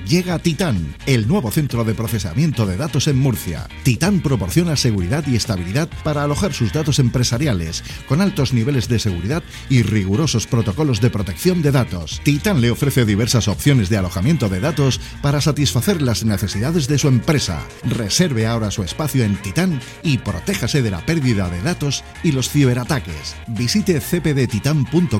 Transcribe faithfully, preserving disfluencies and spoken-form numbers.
Llega Titán, el nuevo centro de procesamiento de datos en Murcia. Titán proporciona seguridad y estabilidad para alojar sus datos empresariales, con altos niveles de seguridad y rigurosos protocolos de protección de datos. Titán le ofrece diversas opciones de alojamiento de datos para satisfacer las necesidades de su empresa. Reserve ahora su espacio en Titán y protéjase de la pérdida de datos y los ciberataques. Visite c p d titan punto